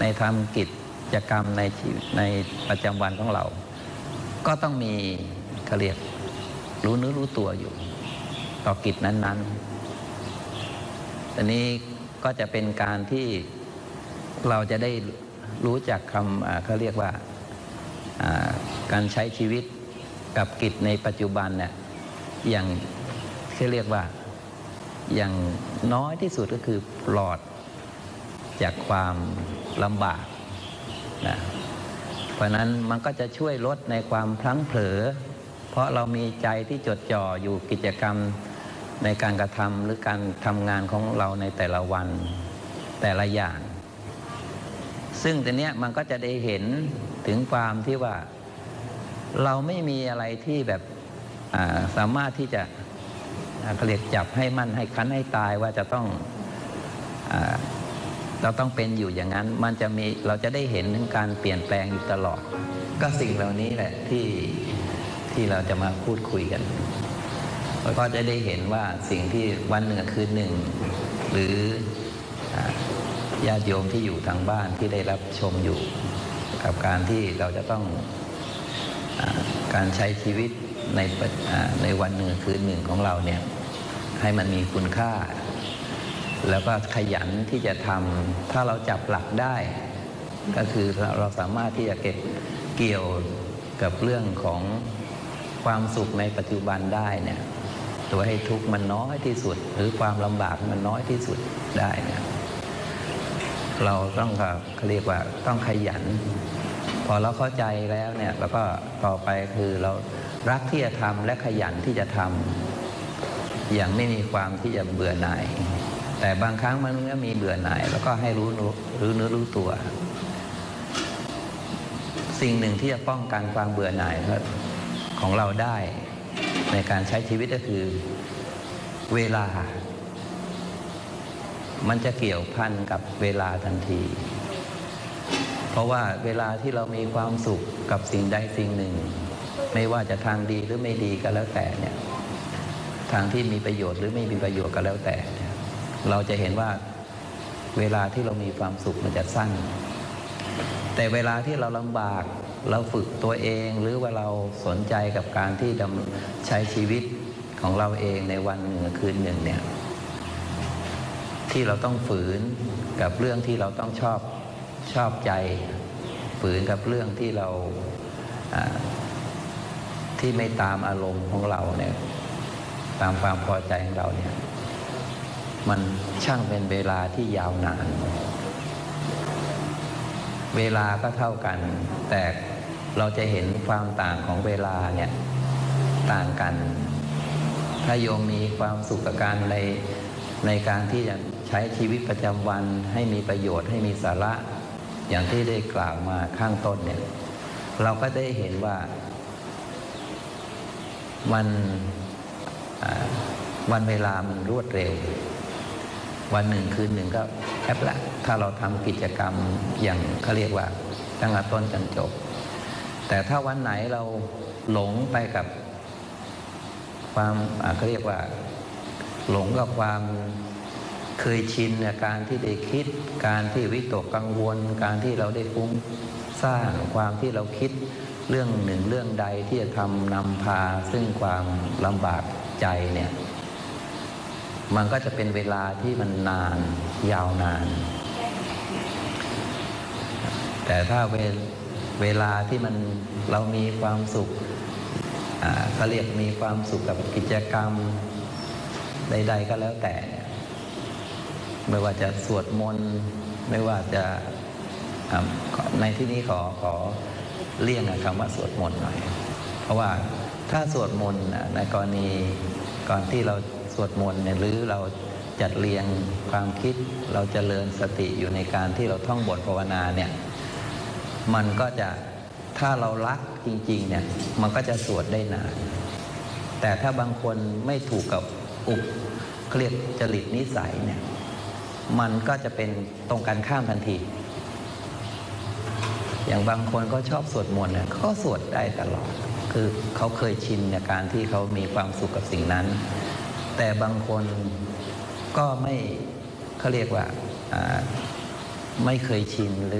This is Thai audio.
ในทำกิจกรรมในประจำวันของเรา ก็ต้องมีเขาเรียกรู้เนื้อรู้ตัวอยู่ต่อกิจนั้นๆอันนี้ก็จะเป็นการที่เราจะได้รู้จักคำเขาเรียกว่าการใช้ชีวิตกับกิจในปัจจุบันเนี่ยอย่างเขาเรียกว่าอย่างน้อยที่สุดก็คือปลอดจากความลำบากนะเพราะนั้นมันก็จะช่วยลดในความพลั้งเผลอเพราะเรามีใจที่จดจ่ออยู่กิจกรรมในการกระทำหรือการทำงานของเราในแต่ละวันแต่ละอย่างซึ่งตรงนี้มันก็จะได้เห็นถึงความที่ว่าเราไม่มีอะไรที่แบบสามารถที่จะเขาเรียกจับให้มั่นให้คั้นให้ตายว่าจะต้องเราต้องเป็นอยู่อย่างนั้นมันจะมีเราจะได้เห็นถึงการเปลี่ยนแปลงอยู่ตลอดก็สิ่งเหล่านี้แหละที่เราจะมาพูดคุยกันแล้วก็จะได้เห็นว่าสิ่งที่วันหนึ่งคืนหนึ่งหรือญาติโยมที่อยู่ทางบ้านที่ได้รับชมอยู่กับการที่เราจะต้องการใช้ชีวิตในวันหนึ่งคืนหนึ่งของเราเนี่ยให้มันมีคุณค่าแล้วก็ขยันที่จะทำถ้าเราจับหลักได้ก็คือเราสามารถที่จะเก็บเกี่ยวกับเรื่องของความสุขในปัจจุบันได้เนี่ยตัวให้ทุกข์มันน้อยที่สุดหรือความลำบากมันน้อยที่สุดได้เนี่ยเราต้องเขาเรียกว่าต้องขยันพอเราเข้าใจแล้วเนี่ยแล้วก็ต่อไปคือเรารักที่จะทำและขยันที่จะทำอย่างไม่มีความที่จะเบื่อหน่ายแต่บางครั้งมันก็มีเบื่อหน่ายแล้วก็ให้รู้เนื้อรู้ตัวสิ่งหนึ่งที่จะป้องกันความเบื่อหน่ายของเราได้ในการใช้ชีวิตก็คือเวลามันจะเกี่ยวพันกับเวลาทันทีเพราะว่าเวลาที่เรามีความสุขกับสิ่งใดสิ่งหนึ่งไม่ว่าจะทางดีหรือไม่ดีก็แล้วแต่เนี่ยทางที่มีประโยชน์หรือไม่มีประโยชน์ก็แล้วแต่เราจะเห็นว่าเวลาที่เรามีความสุขมันจะสั้นแต่เวลาที่เราลำบากเราฝึกตัวเองหรือว่าเราสนใจกับการที่ใช้ชีวิตของเราเองในวันหนึ่งคืนหนึ่งเนี่ยที่เราต้องฝืนกับเรื่องที่เราต้องชอบใจฝืนกับเรื่องที่เราที่ไม่ตามอารมณ์ของเราเนี่ยตามความพอใจของเราเนี่ยมันช่างเป็นเวลาที่ยาวนานเวลาก็เท่ากันแต่เราจะเห็นความต่างของเวลาเนี่ยต่างกันถ้าโยมมีความสุขกับการในการที่จะใช้ชีวิตประจำวันให้มีประโยชน์ให้มีสาระอย่างที่ได้กล่าวมาข้างต้นเนี่ยเราก็ได้เห็นว่าวันเวลามันรวดเร็ววันหนึ่งคืนหนึ่งก็แป๊บละถ้าเราทำกิจกรรมอย่างเขาเรียกว่าตั้งแต่ต้นจนจบแต่ถ้าวันไหนเราหลงไปกับความเขาเรียกว่าหลงกับความเคยชินในการที่ได้คิดการที่วิตกกังวลการที่เราได้ฟุ้งซ่านความที่เราคิดเรื่องหนึ่งเรื่องใดที่จะนำพาซึ่งความลำบากใจเนี่ยมันก็จะเป็นเวลาที่มันนานยาวนานแต่ถ้าเวลาที่เรามีความสุขเขาเรียกมีความสุขกับกิจกรรมใดๆก็แล้วแต่ไม่ว่าจะสวดมนต์ไม่ว่าจะในที่นี้ขอเลี่ยงคำว่าสวดมนต์หน่อยเพราะว่าถ้าสวดมนต์ในกรณีก่อนที่เราสวดมนต์เนี่ยหรือเราจัดเรียงความคิดเราเจริญสติอยู่ในการที่เราท่องบทภาวนาเนี่ยมันก็จะถ้าเรารักจริงๆเนี่ยมันก็จะสวดได้นานแต่ถ้าบางคนไม่ถูกกับเครียดจริตนิสัยเนี่ยมันก็จะเป็นตรงกันข้ามทันทีอย่างบางคนก็ชอบสวดมนต์เนี่ยก็สวดได้ตลอดคือเขาเคยชินในการที่เขามีความสุขกับสิ่งนั้นแต่บางคนก็ไม่เขาเรียกว่าไม่เคยชินหรือ